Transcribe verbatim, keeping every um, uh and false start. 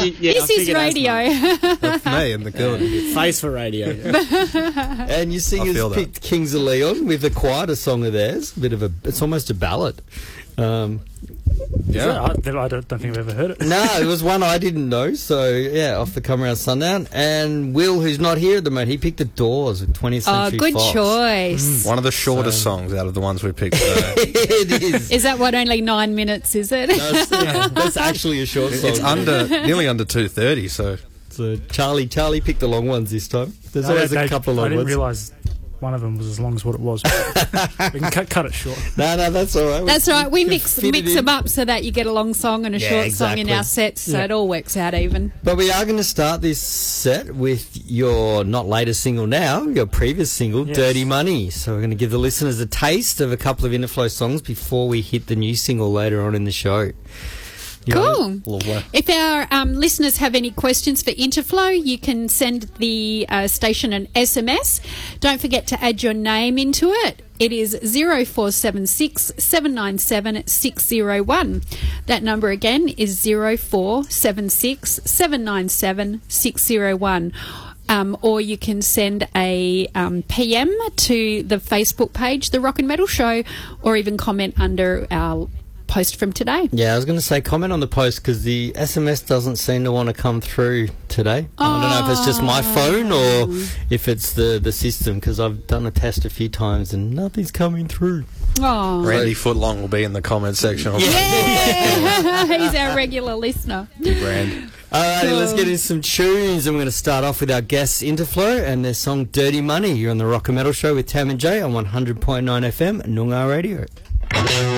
yeah, this is radio. That's me and the girl. Face for radio. And your singers picked Kings of Leon with a quieter song of theirs. A bit of a, it's almost a ballad. Um, yeah, I, I don't, don't think I've ever heard it. No, it was one I didn't know. So yeah, off the Come Around Sundown. And Will, who's not here at the moment, he picked The Doors with twentieth Century Oh, good Fox. choice. Mm. One of the shortest so. songs out of the ones we picked today. It is. Is that what, only nine minutes, is it? No, it's, yeah, that's actually a short song. It's under, nearly under two thirty, so... So Charlie, Charlie picked the long ones this time. There's no, always they, a couple of long ones. I didn't ones. realise one of them was as long as what it was. We can cut, cut it short. No, no, that's all right. That's we, right. We mix mix them up so that you get a long song and a yeah, short exactly. song in our sets, so yeah. it all works out even. But we are going to start this set with your not latest single now, your previous single, yes. Dirty Money. So we're going to give the listeners a taste of a couple of Interflow songs before we hit the new single later on in the show. You cool. Know, if our um, listeners have any questions for Interflow, you can send the uh, station an S M S. Don't forget to add your name into it. It is zero four seven six, seven nine seven, six zero one. That number again is zero four seven six, seven nine seven, six zero one. Um, or you can send a um, P M to the Facebook page, The Rock and Metal Show, or even comment under our post from today. Yeah, I was going to say comment on the post because the S M S doesn't seem to want to come through today. Oh. I don't know if it's just my phone or if it's the, the system, because I've done a test a few times and nothing's coming through. Oh. Randy Footlong will be in the comment section. Yeah, yeah. He's our regular listener. Good brand. All right, cool. Let's get in some tunes, and we're going to start off with our guests Interflow and their song Dirty Money. You're on the Rock and Metal Show with Tam and Jay on one hundred point nine F M, Noongar Radio.